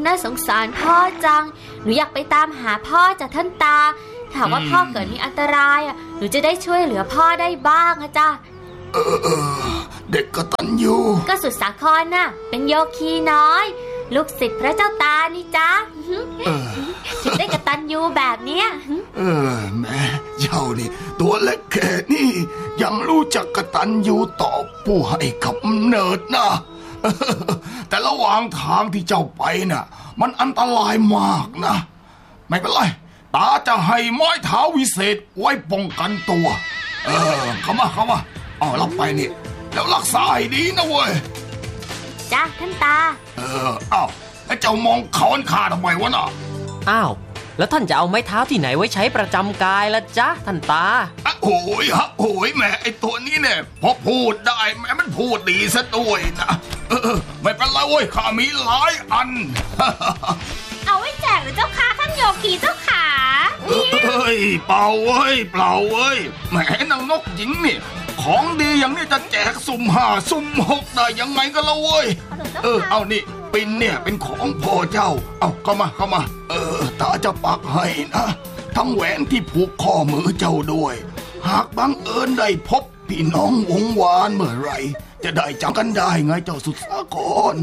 น่าสงสารพ่อจังหนูอยากไปตามหาพ่อจากท่านตาถ้าว่าพ่อเกิดมีอันตรายหนูจะได้ช่วยเหลือพ่อได้บ้างจ้ะเด็กกตัญญูก็สุดสาครน่ะเป็นโยคีน้อยลูกศิษย์พระเจ้าตานี่จ้ะถึงได้กตัญญูแบบเนี้ยแม่เจ้านี่ตัวเล็กแค่นี้ยังรู้จักกตัญญูต่อผู้ให้กำเนิดนะแต่ระหว่างทางที่เจ้าไปน่ะมันอันตรายมากนะไม่เป็นไรตาจะให้ไม้เท้าวิเศษไว้ป้องกันตัวเข้ามารับไปนี่แล้วรักษาให้ดีนะเว้ยจ้ะท่านตาแล้วเจ้ามองเขาข้าทำไมวะน่ะแล้วท่านจะเอาไม้เท้าที่ไหนไว้ใช้ประจำกายล่ะจ๊ะท่านตาโอ้ยแม่ไอตัวนี้เนี่ยพอพูดได้แม่มันพูดดีซะด้วยนะไม่เป็นไรเว้ยข้ามีหลายอันเอาไว้แจกหรือเจ้าค่ะท่านโยคีเจ้าขาเปล่าเว้ยแหมนางนกหญิงนี่ของดีอย่างนี้จะแจกสุ่ม5สุ่ม6ได้ยังไงกันล่ะเว้ยเอานี่ปิ่นเนี่ยเป็นของพ่อเจ้าเข้ามาตาจะปักให้นะทั้งแหวนที่ผูกข้อมือเจ้าด้วยหากบังเอิญได้พบพี่น้องวงวานเมื่อไรจะได้จำกันได้ไงเจ้าสุดสาคร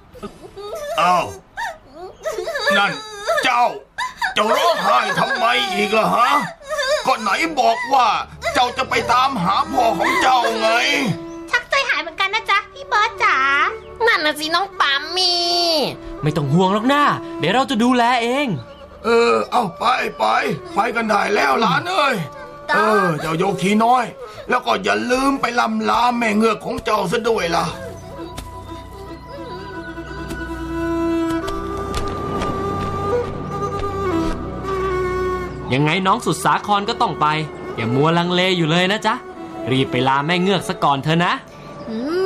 นั่นเจ้าร้องไห้ทำไมอีกล่ะฮะก็ไหนบอกว่าเจ้าจะไปตามหาพ่อของเจ้าไงชักใจหายเหมือนกันนะจ๊ะพี่เบิร์ดจ๋านั่นน่ะสิน้องปามี่ไม่ต้องห่วงหรอกนะเดี๋ยวเราจะดูแลเองเอาไปกันได้แล้วหลานเอ้ยเจ้าโยคีน้อยแล้วก็อย่าลืมไปลำลาแม่เงือกของเจ้าซะด้วยล่ะยังไงน้องสุดสาครก็ต้องไปอย่ามัวลังเลอยู่เลยนะจ๊ะรีบไปลาแม่เงือกซะก่อนเถอะนะ